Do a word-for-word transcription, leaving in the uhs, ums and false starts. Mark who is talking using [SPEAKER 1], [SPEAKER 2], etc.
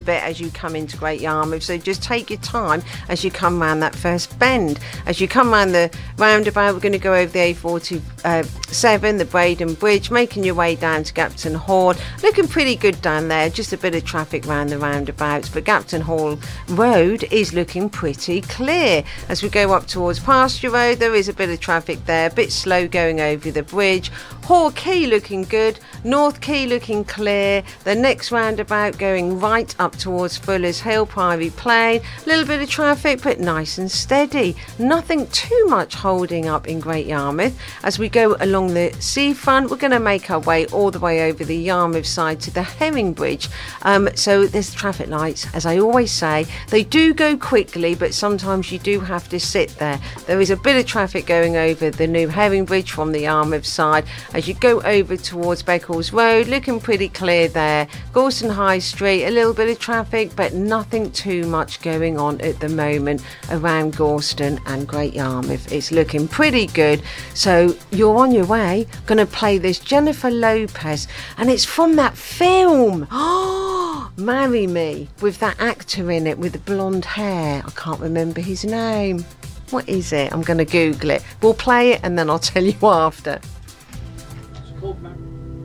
[SPEAKER 1] bit as you come into Great Yarmouth, so just take your time as you come round that first bend. As you come round the roundabout, we're going to go over the A forty-seven, the Braden Bridge, making your way down to Gapton Hall. Looking pretty good down there, just a bit of traffic round the roundabouts, but Gapton Hall Road is looking pretty clear. As we go up towards Pasture Road, there is a bit of traffic there, a bit slow going over the bridge. Hall Quay looking good, North Quay looking clear. The next roundabout going right up towards Fuller's Hill, Priory Plain. A little bit of traffic, but nice and steady. Nothing too much holding up in Great Yarmouth. As we go along the seafront, we're going to make our way all the way over the Yarmouth side to the Herring Bridge. Um, so there's traffic lights, as I always say. They do go quickly, but sometimes you do have to sit there. There is a bit of traffic going over the new Herring Bridge from the Yarmouth side. As you go over towards Beccles Road, looking pretty clear there. Gorton High Street, a little bit of traffic, but nothing too much going on at the moment around Gorston and Great Yarmouth. It's looking pretty good. So you're on your way. Going to play this Jennifer Lopez, and it's from that film. Oh, Marry Me, with that actor in it with the blonde hair. I can't remember his name. What is it? I'm going to Google it. We'll play it and then I'll tell you after.
[SPEAKER 2] It's called Marry.